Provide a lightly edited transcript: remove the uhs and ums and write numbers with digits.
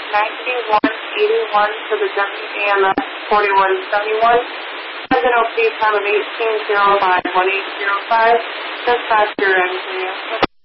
9181 for the WAMS 4171. Has an OP time of 1805-1805. Dispatch your end, please.